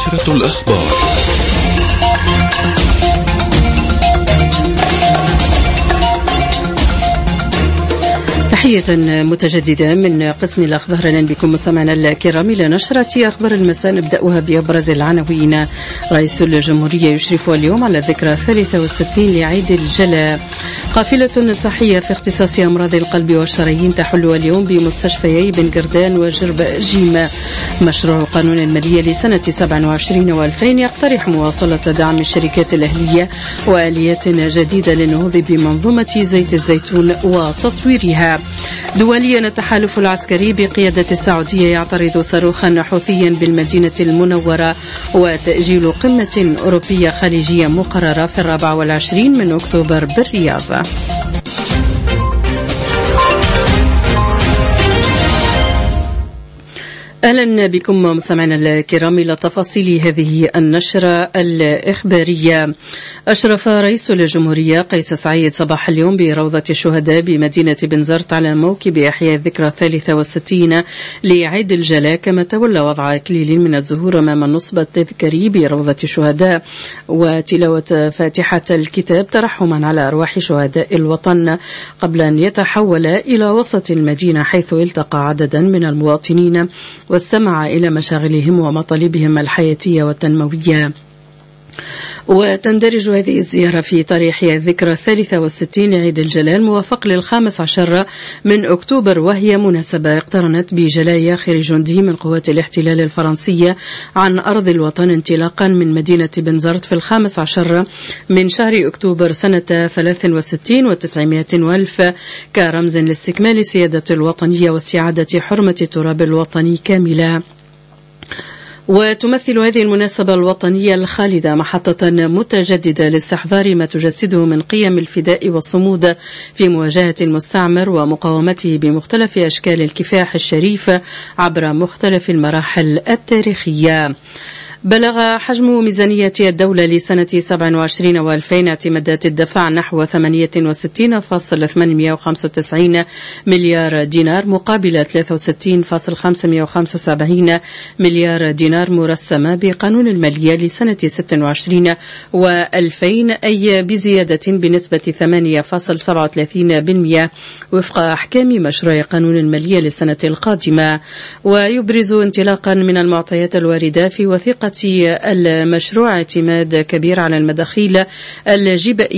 نشرة الأخبار. تحية متجددة من قسم الأخبار. أهلا بكم مستمعينا الكرام إلى نشرة أخبار المساء. نبدأها بأبرز العناوين. رئيس الجمهورية يشرف اليوم على الذكرى 63 لعيد الجلاء. قافلة صحية في اختصاص أمراض القلب والشرايين تحل اليوم بمستشفيي بن قردان وجرب جيم. مشروع قانون المالية لسنة 27 و2000 يقترح مواصلة دعم الشركات الأهلية وآليات جديدة للنهوض بمنظومة زيت الزيتون وتطويرها. دوليا التحالف العسكري بقيادة السعودية يعترض صاروخا حوثيا بالمدينة المنورة، وتأجيل قمة أوروبية خليجية مقررة في 24 من أكتوبر بالرياض. أهلا بكم مستمعينا الكرام إلى تفاصيل هذه النشرة الإخبارية. أشرف رئيس الجمهورية قيس سعيد صباح اليوم بروضة الشهداء بمدينة بنزرت على موكب إحياء الذكرى 63 لعيد الجلاء، كما تولى وضع إكليل من الزهور أمام النصب التذكاري بروضة الشهداء وتلاوة فاتحة الكتاب ترحما على أرواح شهداء الوطن، قبل أن يتحول إلى وسط المدينة حيث التقى عددا من المواطنين واستمع إلى مشاغلهم ومطالبهم الحياتية والتنموية. وتندرج هذه الزيارة في طريق الذكرى 63 لعيد الجلاء الموافق لل15 من أكتوبر، وهي مناسبة اقترنت بجلاء آخر جندي من قوات الاحتلال الفرنسية عن أرض الوطن انطلاقا من مدينة بنزرت في 15 من شهر أكتوبر سنة 63 و900 وألف، كرمز لاستكمال سيادة الوطنية واستعادة حرمة التراب الوطني كاملة. وتمثل هذه المناسبة الوطنية الخالدة محطة متجددة لاستحضار ما تجسده من قيم الفداء والصمود في مواجهة المستعمر ومقاومته بمختلف أشكال الكفاح الشريف عبر مختلف المراحل التاريخية. بلغ حجم ميزانية الدولة لسنة 27 و2000 اعتمادات الدفع نحو 68.895 مليار دينار مقابل 63.575 مليار دينار مرسمة بقانون المالية لسنة 26 و2000، أي بزيادة بنسبة 8.37% وفق أحكام مشروع قانون المالية للسنة القادمة. ويبرز انطلاقا من المعطيات الواردة في وثيقة المشروع اعتماد كبير على المداخيل الجبائية